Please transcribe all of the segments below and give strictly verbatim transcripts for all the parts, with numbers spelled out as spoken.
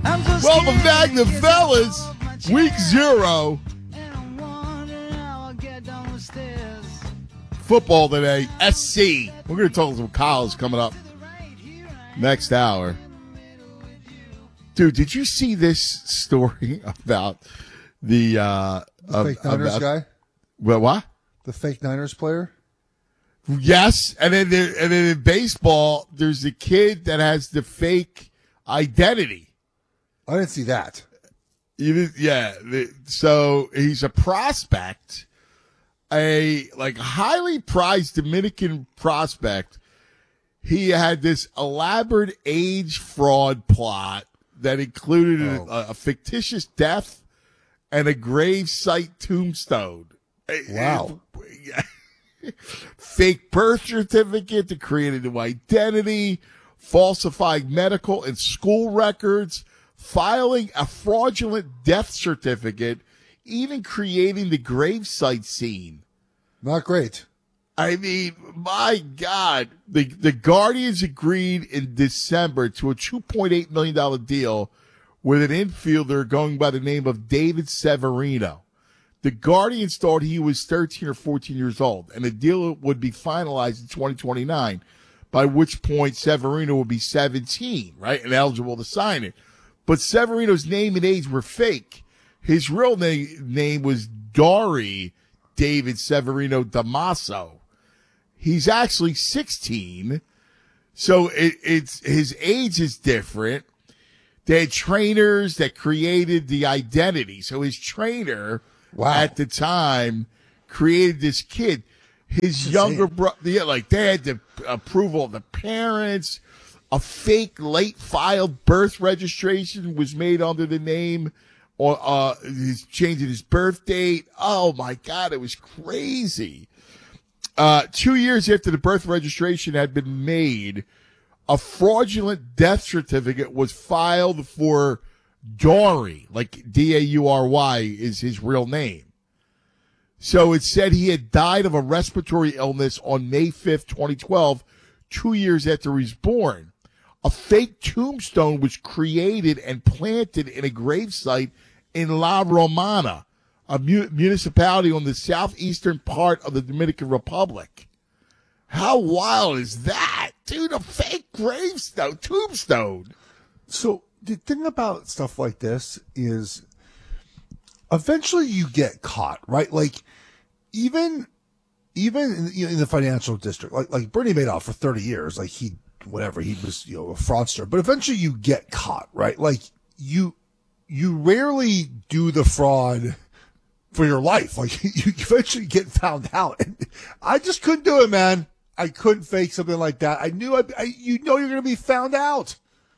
Welcome back to fellas. Week zero. Football today. S C. We're going to talk some college coming up next hour. Dude, did you see this story about the, uh, the of, fake Niners about, guy? Well, what? The fake Niners player? Yes. And then, there, and then in baseball, there's a kid that has the fake identity. I didn't see that. You, yeah. The, so he's a prospect, a like highly prized Dominican prospect. He had this elaborate age fraud plot that included Oh. a, a fictitious death and a gravesite tombstone. Wow. Fake birth certificate to create a new identity, falsifying medical and school records, filing a fraudulent death certificate, even creating the gravesite scene. Not great. I mean, my God, the the Guardians agreed in December to a two point eight million dollars deal with an infielder going by the name of David Severino. The Guardians thought he was thirteen or fourteen years old, and the deal would be finalized in twenty twenty-nine, by which point Severino would be seventeen, right, and eligible to sign it. But Severino's name and age were fake. His real name, name was Dari David Severino Damaso. He's actually sixteen, so it, it's his age is different. They had trainers that created the identity. So his trainer Wow. at the time created this kid. His younger brother, yeah, like they had the approval of the parents. A fake late filed birth registration was made under the name, or uh, he's changing his birth date. Oh my God, it was crazy. Uh, two years after the birth registration had been made, a fraudulent death certificate was filed for Dari, like D A U R Y is his real name. So it said he had died of a respiratory illness on May fifth, twenty twelve, two years after he was born. A fake tombstone was created and planted in a gravesite in La Romana, a mu- municipality on the southeastern part of the Dominican Republic. How wild is that? Dude, a fake gravestone, tombstone. So the thing about stuff like this is eventually you get caught, right? Like even, even in, you know, in the financial district, like, like Bernie Madoff for thirty years, like he, whatever, he was, you know, a fraudster, but eventually you get caught, right? Like you, you rarely do the fraud for your life. Like you eventually get found out. And I just couldn't do it, man. I couldn't fake something like that. I knew I, I you know, you're going to be found out.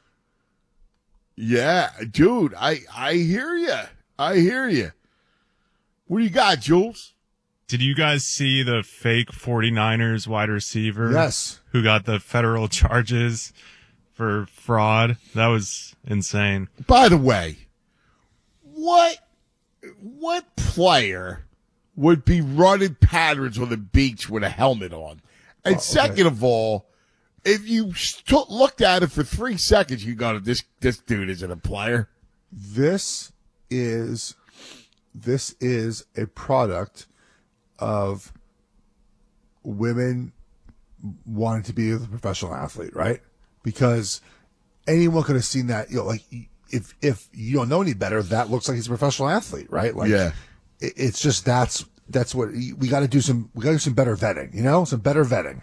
Yeah, dude, I, I hear you. I hear you. What do you got, Jules? Did you guys see the fake 49ers wide receiver? Yes. Who got the federal charges for fraud? That was insane. By the way, what what player would be running patterns on the beach with a helmet on? And Oh, okay. second of all, if you st- looked at it for three seconds, you go, this this dude isn't a player. This is this is a product of women wanting to be a professional athlete, right? Because anyone could have seen that, you know, like if if you don't know any better, that looks like he's a professional athlete, right? Like, Yeah. it, it's just that's that's what we got to do. Some we got to do some better vetting, you know, some better vetting.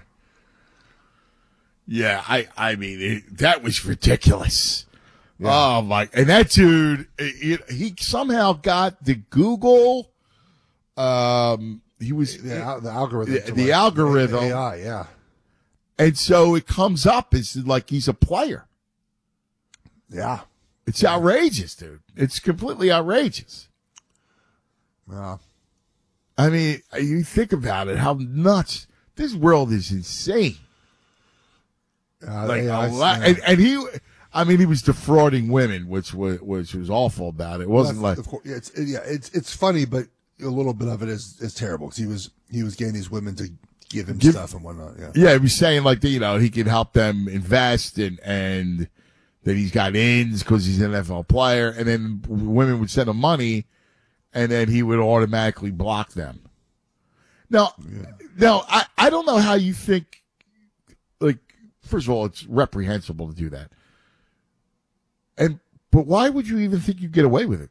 Yeah, I I mean it, that was ridiculous. Yeah. Oh my! And that dude, it, it, he somehow got the Google. Um, he was The, al- the algorithm, the, to the like algorithm, A I, yeah, and so it comes up as like he's a player. yeah, It's outrageous, dude. It's completely outrageous. yeah. I mean, you think about it, how nuts this world is insane. Uh, Like A I, a lot, yeah. and, and he, I mean, he was defrauding women, which was which was awful about it. It wasn't That's- like of course, yeah, it's yeah, it's it's funny, but a little bit of it is is terrible because he was he was getting these women to give him Give- stuff and whatnot. Yeah, yeah, he was saying like that, you know, he could help them invest and and that he's got ins because he's an N F L player, and then women would send him money, and then he would automatically block them. Now, yeah. now I, I don't know how you think, like, first of all, it's reprehensible to do that. And but why would you even think you'd get away with it?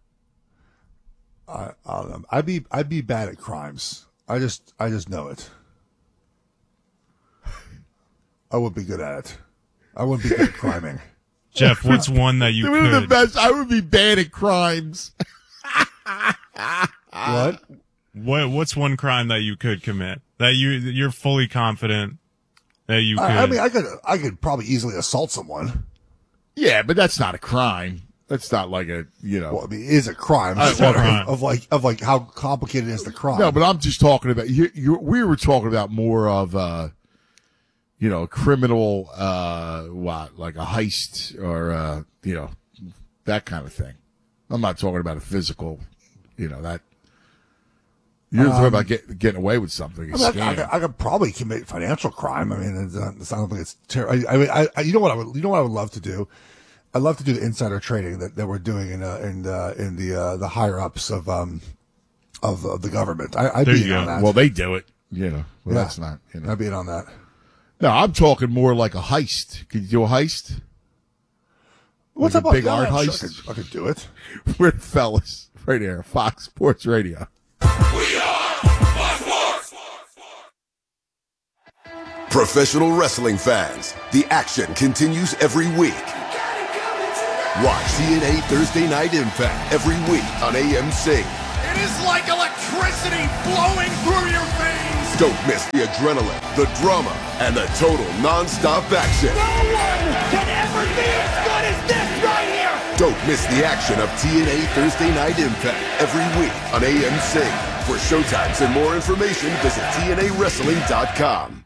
I, I I'd be I'd be bad at crimes. I just I just know it. I wouldn't be good at it. I wouldn't be good at criming. Jeff, what's one that you Dude, could? The best. I would be bad at crimes. What? What what's one crime that you could commit that you you're fully confident that you could? I, I mean, I could I could probably easily assault someone. Yeah, but that's not a crime. That's not like a, you know. Well, I mean, it is a crime. Uh, It's a matter well, of, of like of like how complicated is the crime? No, but I'm just talking about you. You we were talking about more of, uh, you know, criminal, uh, what, like a heist or, uh, you know, that kind of thing. I'm not talking about a physical, you know, that. You're um, talking about get, getting away with something. I, mean, I, I, could, I could probably commit financial crime. I mean, it's, uh, it's not like it's terrible. I, I mean, I, I, you know what I would, you know what I would love to do. I'd love to do the insider trading that, that we're doing in uh, in uh, in the uh, the higher ups of um of, of the government. I, I'd There be you in go. on that. Well, they do it, you know. Well, Yeah. that's not, you know. I'd be in on that. No, I'm talking more like a heist. Could you do a heist? What's Like a up, big yeah, art sure, heist? I, could, I could do it. We're the fellas right here, Fox Sports Radio. We are Fox Sports. Professional wrestling fans, the action continues every week. Watch T N A Thursday Night Impact every week on A M C. It is like electricity flowing through your veins. Don't miss the adrenaline, the drama, and the total non-stop action. No one can ever be as good as this right here. Don't miss the action of T N A Thursday Night Impact every week on A M C. For showtimes and more information, visit T N A wrestling dot com.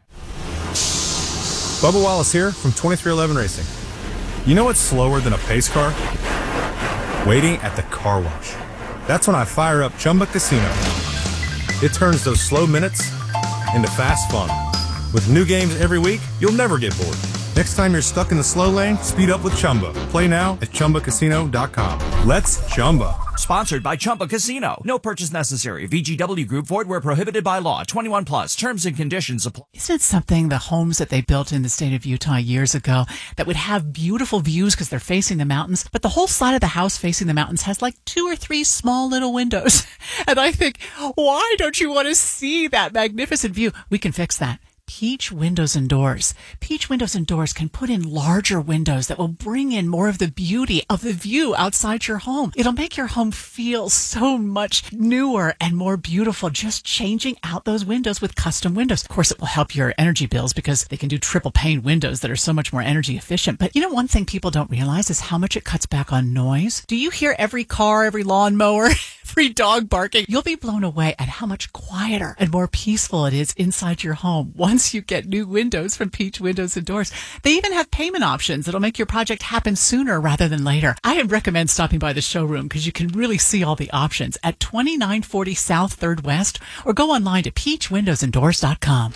Bubba Wallace here from twenty-three eleven Racing. You know what's slower than a pace car? Waiting at the car wash. That's when I fire up Chumba Casino. It turns those slow minutes into fast fun. With new games every week, you'll never get bored. Next time you're stuck in the slow lane, speed up with Chumba. Play now at Chumba Casino dot com. Let's Chumba. Sponsored by Chumba Casino. No purchase necessary. V G W Group. Void where prohibited by law. twenty-one plus. Terms and conditions apply. Isn't it something, the homes that they built in the state of Utah years ago that would have beautiful views because they're facing the mountains, but the whole side of the house facing the mountains has like two or three small little windows. And I think, why don't you want to see that magnificent view? We can fix that. Peach Windows and Doors. Peach Windows and Doors can put in larger windows that will bring in more of the beauty of the view outside your home. It'll make your home feel so much newer and more beautiful just changing out those windows with custom windows. Of course, it will help your energy bills because they can do triple pane windows that are so much more energy efficient. But you know, one thing people don't realize is how much it cuts back on noise. Do you hear every car, every lawnmower, every dog barking? You'll be blown away at how much quieter and more peaceful it is inside your home once you get new windows from Peach Windows and Doors. They even have payment options that'll make your project happen sooner rather than later. I recommend stopping by the showroom because you can really see all the options at twenty-nine forty South third West, or go online to peach windows and doors dot com.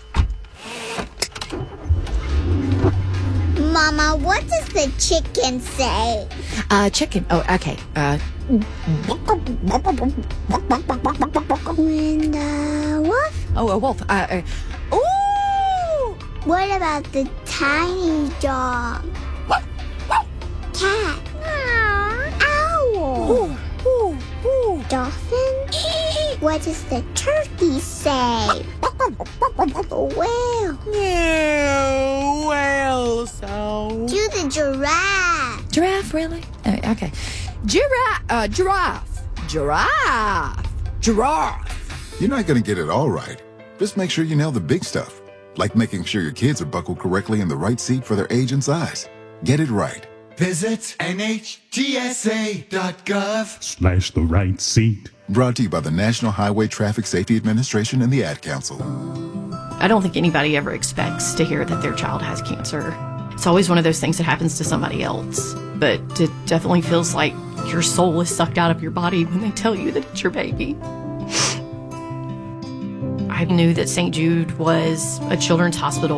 Mama, what does the chicken say? Uh, chicken. Oh, okay. Uh, When the wolf? oh, a wolf. Uh, uh, ooh! What about the tiny dog? Cat? Owl? Ooh, ooh, ooh. Dolphin? What does the turkey say? Whale? Yeah, well, so. Do the giraffe? Giraffe, really? Uh, okay. Giraffe, uh, giraffe, giraffe, giraffe. You're not going to get it all right. Just make sure you nail the big stuff, like making sure your kids are buckled correctly in the right seat for their age and size. Get it right. Visit N H T S A dot gov slash the right seat. Brought to you by the National Highway Traffic Safety Administration and the Ad Council. I don't think anybody ever expects to hear that their child has cancer. It's always one of those things that happens to somebody else. But it definitely feels like your soul is sucked out of your body when they tell you that it's your baby. I knew that Saint Jude was a children's hospital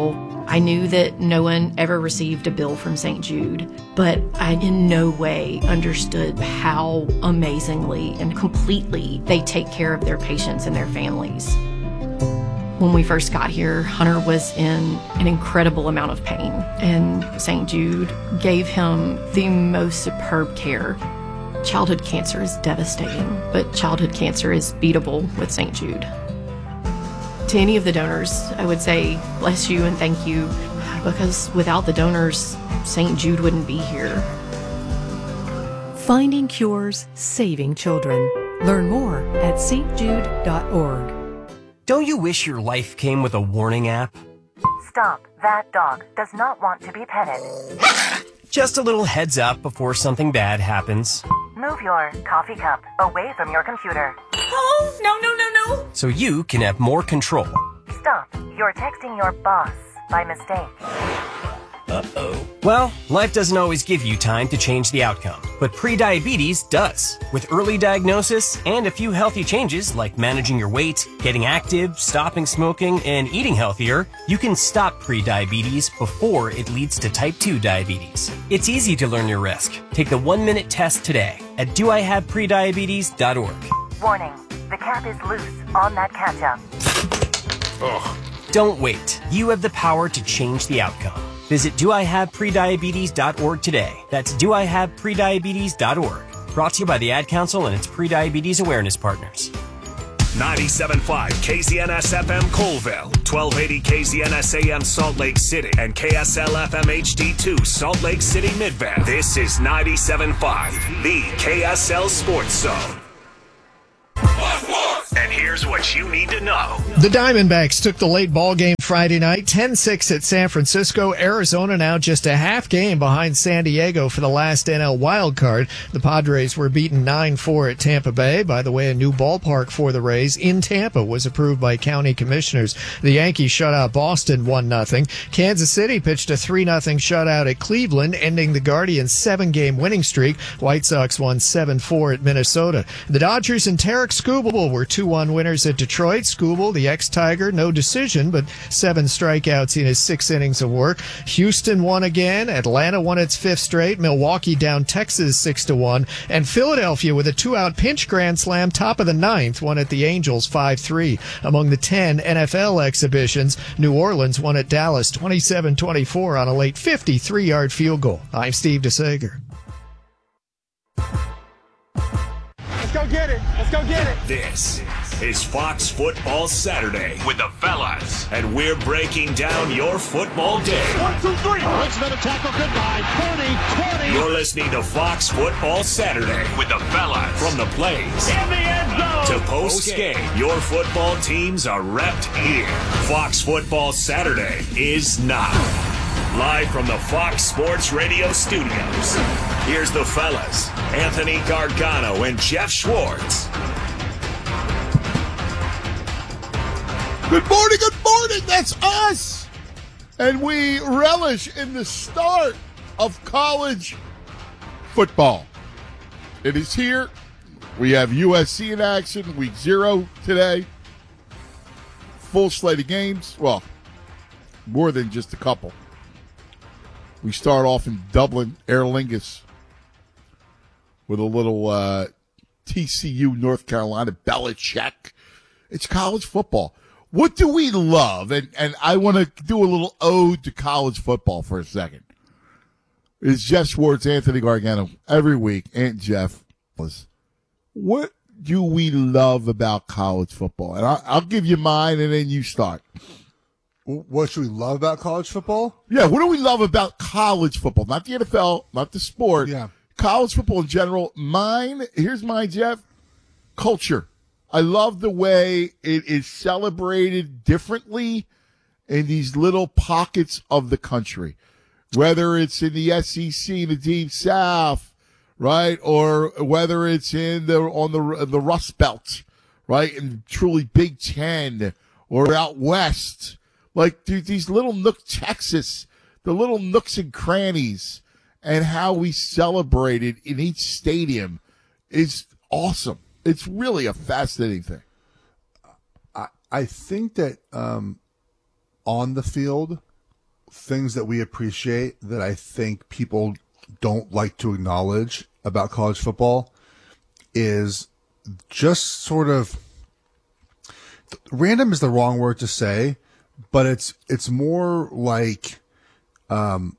I knew that no one ever received a bill from Saint Jude, but I in no way understood how amazingly and completely they take care of their patients and their families. When we first got here, Hunter was in an incredible amount of pain, and Saint Jude gave him the most superb care. Childhood cancer is devastating, but childhood cancer is beatable with Saint Jude. To any of the donors, I would say bless you and thank you, because without the donors, Saint Jude wouldn't be here. Finding cures, saving children. Learn more at s t jude dot org. Don't you wish your life came with a warning app? Stop. That dog does not want to be petted. Just a little heads up before something bad happens. Move your coffee cup away from your computer. Oh, no, no, no, no. So you can have more control. Stop. You're texting your boss by mistake. Uh-oh. Well, life doesn't always give you time to change the outcome, but prediabetes does. With early diagnosis and a few healthy changes like managing your weight, getting active, stopping smoking, and eating healthier, you can stop prediabetes before it leads to type two diabetes. It's easy to learn your risk. Take the one-minute test today at do I have prediabetes dot org. Warning. The cap is loose on that ketchup. Ugh. Don't wait. You have the power to change the outcome. Visit do I have prediabetes dot org today. That's do I have prediabetes dot org. Brought to you by the Ad Council and its prediabetes awareness partners. ninety-seven point five K Z N S F M Colville, twelve eighty K Z N S A M Salt Lake City, and K S L F M H D two Salt Lake City Midvale. This is ninety-seven point five, the K S L Sports Zone. And here's what you need to know. The Diamondbacks took the late ball game Friday night, ten six at San Francisco. Arizona now just a half game behind San Diego for the last N L wildcard. The Padres were beaten nine four at Tampa Bay. By the way, a new ballpark for the Rays in Tampa was approved by county commissioners. The Yankees shut out Boston one nothing. Kansas City pitched a three nothing shutout at Cleveland, ending the Guardians' seven-game winning streak. White Sox won seven four at Minnesota. The Dodgers and Tarek Skubal were two one winners at Detroit. Skubal, the ex-Tiger, no decision, but seven strikeouts in his six innings of work. Houston won again. Atlanta won its fifth straight. Milwaukee down Texas six to one. And Philadelphia with a two-out pinch grand slam top of the ninth won at the Angels five three. Among the ten N F L exhibitions, New Orleans won at Dallas twenty-seven twenty-four on a late fifty-three-yard field goal. I'm Steve DeSager. Let's go get it. Let's go get it. This is Fox Football Saturday with the fellas, and we're breaking down your football day. One, two, three. It's another tackle. Goodbye. thirty, twenty. You're listening to Fox Football Saturday with the fellas. From the plays In the end zone. to post game, your football teams are repped here. Fox Football Saturday is now. Live from the Fox Sports Radio studios, here's the fellas, Anthony Gargano and Jeff Schwartz. Good morning, good morning, that's us! And we relish in the start of college football. It is here. We have U S C in action, week zero today. Full slate of games. Well, more than just a couple. We start off in Dublin, Aer Lingus, with a little uh, T C U, North Carolina, Belichick. It's college football. What do we love? And, and I want to do a little ode to college football for a second. It's Jeff Schwartz, Anthony Gargano, every week. Aunt Jeff, what do we love about college football? And I'll, I'll give you mine, and then you start. What should we love about college football? Yeah, what do we love about college football? Not the N F L, not the sport. Yeah. College football in general. Mine, here's mine, Jeff. Culture. I love the way it is celebrated differently in these little pockets of the country. Whether it's in the S E C, the Deep South, right? Or whether it's in the on the the Rust Belt, right? In truly Big Ten or out west. Like, dude, these little nook, Texas, the little nooks and crannies, and how we celebrate it in each stadium is awesome. It's really a fascinating thing. I, I think that um, on the field, things that we appreciate that I think people don't like to acknowledge about college football is just sort of random is the wrong word to say, but it's it's more like um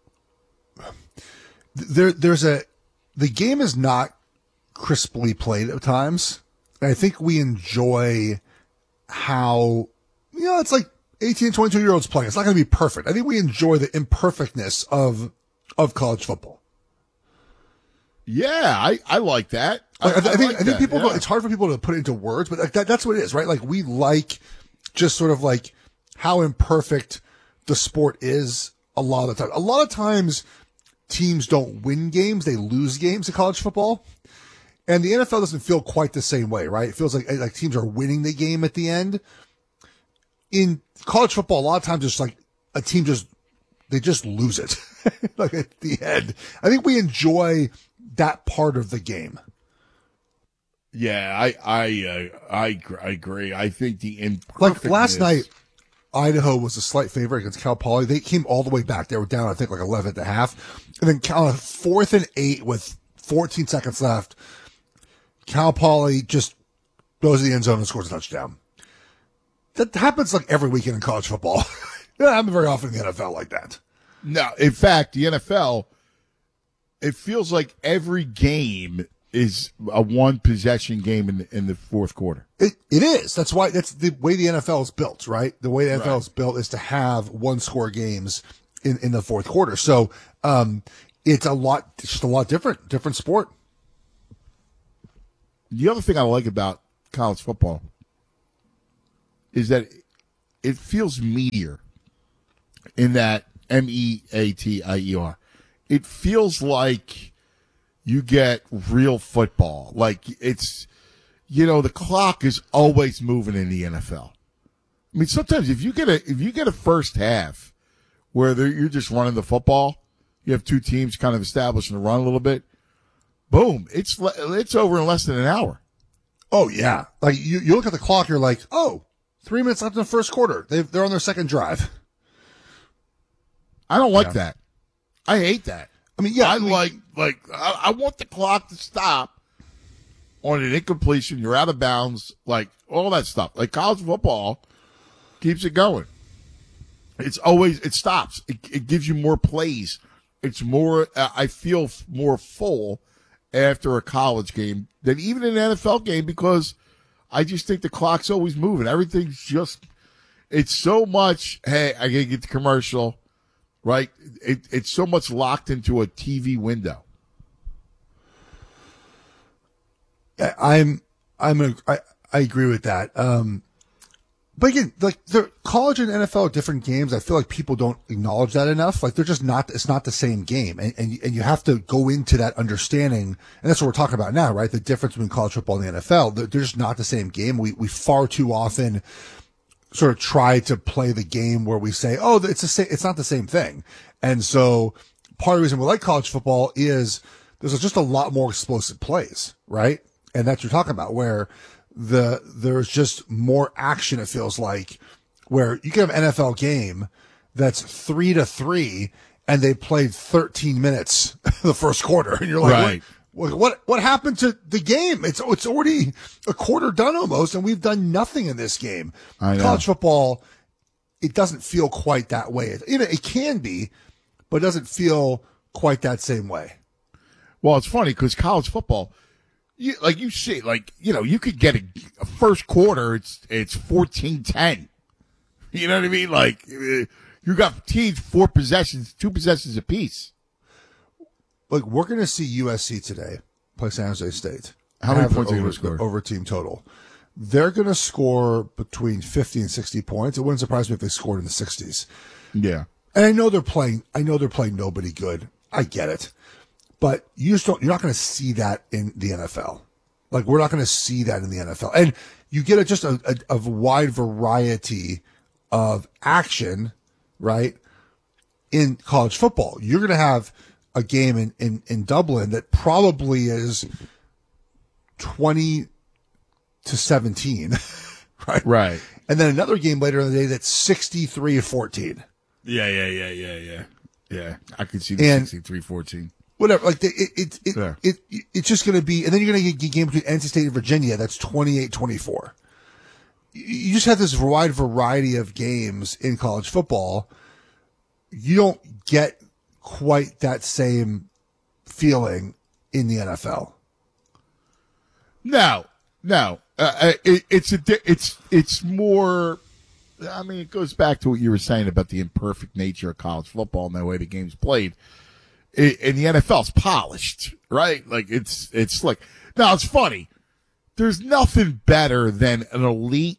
there there's a the game is not crisply played at times. And I think we enjoy how, you know, it's like eighteen, twenty-two year olds playing. It's not going to be perfect. I think we enjoy the imperfectness of, of college football. Yeah, I, I like that. Like, I, I, I think, like I think that, people, yeah. it's hard for people to put it into words, but like that, that's what it is, right? Like we like just sort of like how imperfect the sport is a lot of the time. A lot of times teams don't win games. They lose games in college football. And the N F L doesn't feel quite the same way, right? It feels like like teams are winning the game at the end. In college football, a lot of times it's like a team just, they just lose it like at the end. I think we enjoy that part of the game. Yeah, I I uh, I, gr- I agree. I think the imperfectness. Like last night, Idaho was a slight favorite against Cal Poly. They came all the way back. They were down, I think, like eleven at the half. And then Cal, on fourth and eight with fourteen seconds left, Cal Poly just goes to the end zone and scores a touchdown. That happens like every weekend in college football. It doesn't happen very often in the N F L like that. No, in fact, the N F L, it feels like every game is a one possession game in the, in the fourth quarter. It it is. That's why that's the way the N F L is built, right? The way the N F L Right. is built is to have one score games in, in the fourth quarter. So um, it's a lot, it's just a lot different, different sport. The other thing I like about college football is that it feels meatier in that M E A T I E R. It feels like you get real football. Like it's, you know, the clock is always moving in the N F L. I mean, sometimes if you get a, if you get a first half where they're- you're just running the football, you have two teams kind of establishing the run a little bit, boom, it's, le- it's over in less than an hour. Oh yeah. Like you, you look at the clock, you're like, oh, three minutes left in the first quarter. They've, they're on their second drive. I don't like Yeah. that. I hate that. I mean, yeah, I I mean- like like I, I want the clock to stop on an incompletion. You're out of bounds, like all that stuff. Like college football keeps it going. It's always it stops. It, it gives you more plays. It's more. Uh, I feel f- more full after a college game than even an N F L game because I just think the clock's always moving. Everything's just. It's so much. Hey, I gotta get the commercial. Right? It, it's so much locked into a T V window. I- I'm, I'm, a, I, I agree with that. Um, but again, like the college and N F L are different games. I feel like people don't acknowledge that enough. Like they're just not, it's not the same game. And, and, and you have to go into that understanding. And that's what we're talking about now, right? The difference between college football and the N F L. They're, they're just not the same game. We, we far too often sort of try to play the game where we say, oh, it's the same, it's not the same thing. And so part of the reason we like college football is there's just a lot more explosive plays, right? And that's what you're talking about where the, there's just more action. It feels like where you can have an N F L game that's three to three and they played thirteen minutes the first quarter. And you're like, Right. what, what, what happened to the game? It's, it's already a quarter done almost, and we've done nothing in this game. I know. College football, it doesn't feel quite that way. You know, it can be, but it doesn't feel quite that same way. Well, it's funny because college football, you, like you see, like, you know, you could get a, a first quarter, it's it's fourteen ten. You know what I mean? Like, uh, you got teams, four possessions, two possessions apiece. Like, we're going to see U S C today play San Jose State. How many Have points are they over, gonna score? Over team total. They're going to score between fifty and sixty points. It wouldn't surprise me if they scored in the sixties. Yeah. And I know they're playing, I know they're playing nobody good. I get it. But you just don't, you're not going to see that in the N F L. Like, we're not going to see that in the N F L. And you get a, just a, a, a wide variety of action, right? In college football, you're going to have a game in, in, in Dublin that probably is twenty to seventeen, right? Right. And then another game later in the day that's sixty-three to fourteen. Yeah, yeah, yeah, yeah, yeah. Yeah, I could see the And- sixty-three fourteen. Whatever, like the, it, it, it, Yeah. it, it, it's just going to be, and then you're going to get a game between N C State and Virginia that's twenty-eight twenty-four. You you just have this wide variety of games in college football. You don't get quite that same feeling in the N F L. No, no. Uh, it, it's a, di- it's, it's more. I mean, it goes back to what you were saying about the imperfect nature of college football and the way the game's played. It, and the N F L's polished, right? Like it's, it's slick. Now it's funny. There's nothing better than an elite,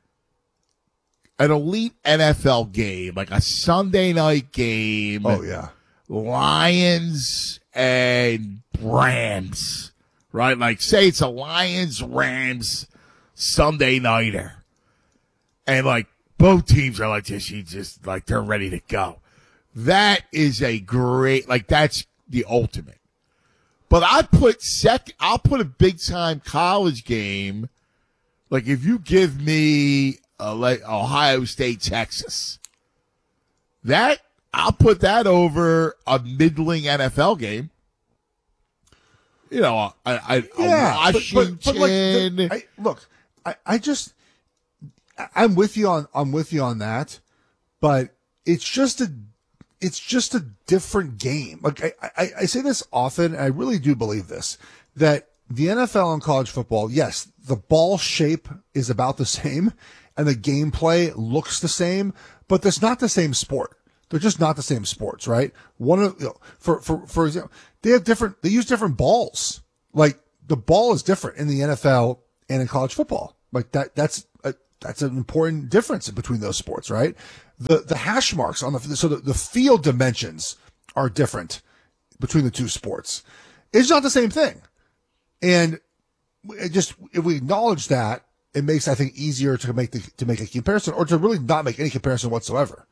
an elite N F L game, like a Sunday night game. Oh yeah, Lions and Rams, right? Like say it's a Lions Rams Sunday nighter, and like both teams are like just, you just like they're ready to go. That is a great, like that's the ultimate. But I put sec, I'll put a big time college game. Like if you give me a, like Ohio State, Texas, that I'll put that over a middling N F L game. You know, I, I, Yeah, a but, Washington. but, but like, the, I, look, I, I just, I- I'm with you on, I'm with you on that, but it's just a, it's just a different game. Like I, I, I say this often, and I really do believe this, that the N F L and college football, yes, the ball shape is about the same and the gameplay looks the same, but that's not the same sport. They're just not the same sports, right? One of, you know, for, for, for example, they have different, they use different balls. Like the ball is different in the N F L and in college football. Like that, that's a, that's an important difference between those sports, right? The, the hash marks on the, so the, the field dimensions are different between the two sports. It's not the same thing. And it just, if we acknowledge that, it makes, I think, easier to make the, to make a comparison or to really not make any comparison whatsoever.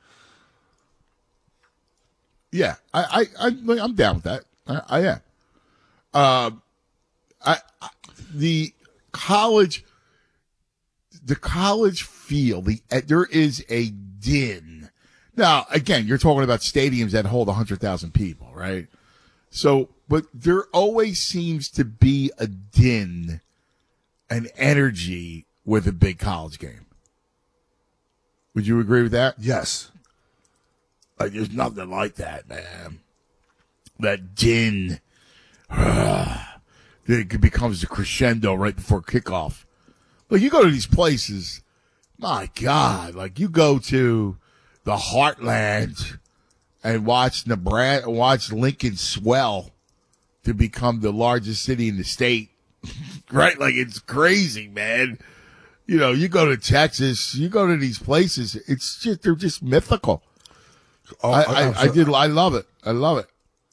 Yeah, I, I, I, I'm down with that. I, I am. Um, I, I, the college, the college feel, the, there is a din. Now, again, you're talking about stadiums that hold one hundred thousand people, right? So, but there always seems to be a din, an energy with a big college game. Would you agree with that? Yes. Like, there's nothing like that, man. That din. It becomes a crescendo right before kickoff. Like, you go to these places, my God, like, you go to the Heartland and watch Nebraska, watch Lincoln swell to become the largest city in the state. Right? Like, it's crazy, man. You know, you go to Texas, you go to these places, it's just, they're just mythical. Oh, I, I, I did, I love it. I love it.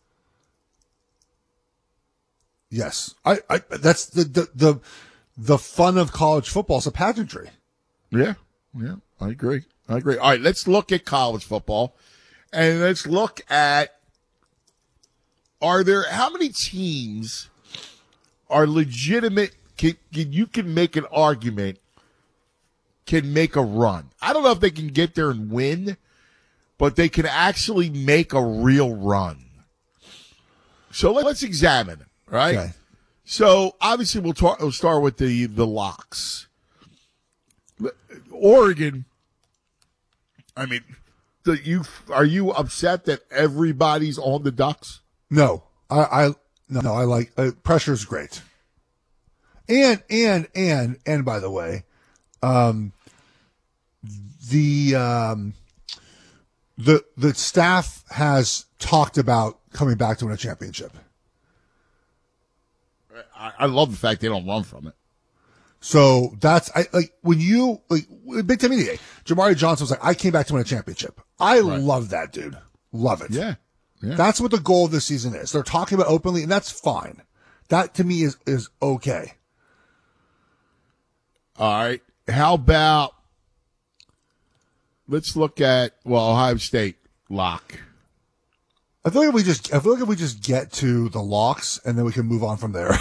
Yes. I, I, that's the, the, the, the fun of college football is a pageantry. Yeah. Yeah. I agree. I agree. All right. Let's look at college football and let's look at, are there, how many teams are legitimate? Can, can, you can make an argument, can make a run. I don't know if they can get there and win, but they can actually make a real run. So let's examine it, right? Okay. So obviously we'll, talk, we'll start with the, the locks. Oregon, I mean, the, you are you upset that everybody's on the Ducks? No, I, I no, no, I like uh, pressure's great. And and and and by the way, um, the um, the the staff has talked about coming back to win a championship. I, I love the fact they don't run from it. So that's I like when you like Big Ten Media Day, Jamari Johnson was like, I came back to win a championship. I Right. love that, dude. Love it. Yeah. Yeah. That's what the goal of this season is. They're talking about openly, and that's fine. That to me is is okay. All right. How about let's look at well Ohio State lock. I feel like if we just I feel like if we just get to the locks and then we can move on from there.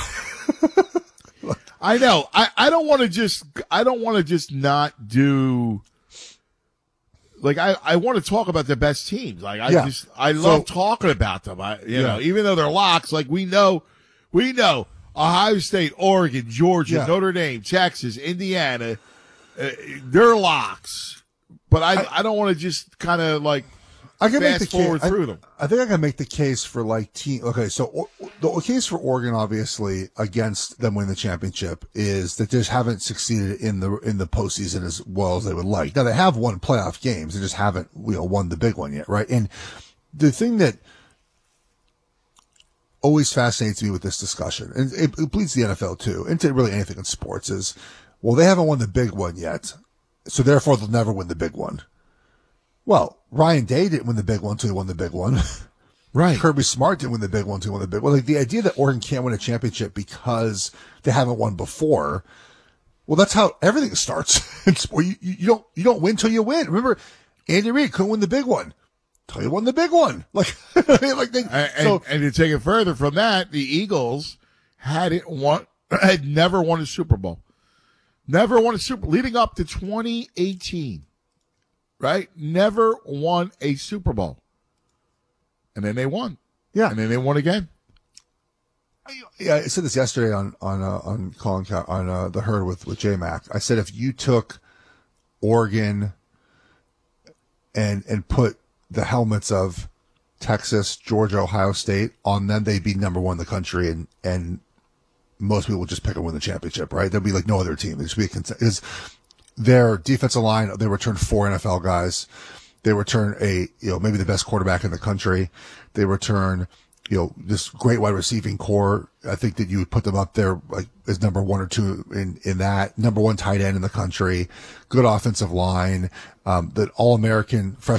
I know. I, I don't want to just I don't want to just not do like I, I want to talk about the best teams. Like I Yeah. just I love So- talking about them. I you Yeah. know even though they're locks, like we know we know Ohio State, Oregon, Georgia, Yeah. Notre Dame, Texas, Indiana, uh, they're locks. But I I, don't want to just kind of like I can make fast the forward case. through I, them. I think I can make the case for like team. Okay, so or, the case for Oregon, obviously, against them winning the championship is that they just haven't succeeded in the in the postseason as well as they would like. Now they have won playoff games, they just haven't you know won the big one yet, right? And the thing that always fascinates me with this discussion, and it, it bleeds the N F L too, into really anything in sports, is well they haven't won the big one yet, so therefore they'll never win the big one. Well, Ryan Day didn't win the big one until he won the big one. Right. Kirby Smart didn't win the big one until he won the big one. Like the idea that Oregon can't win a championship because they haven't won before. Well, that's how everything starts. It's, well, you, you don't you don't win till you win. Remember, Andy Reid couldn't win the big one until he won the big one. Like, like they, And, so and to take it further from that, the Eagles hadn't won, had never won a Super Bowl, never won a Super leading up to twenty eighteen, right? Never won a Super Bowl, and then they won, yeah, and then they won again. Yeah, I said this yesterday on on uh, on Colin Cow- on uh, the Herd with with J Mac. I said if you took Oregon and and put the helmets of Texas, Georgia, Ohio State on them, they'd be number one in the country, and and most people would just pick and win the championship, right? There'd be like no other team. There'd just be a cont- is their defensive line. They returned four N F L guys. They return a you know maybe the best quarterback in the country. They return. You know, this great wide receiving core. I think that you would put them up there like as number one or two in, in that number one tight end in the country, good offensive line, um, that all American freshman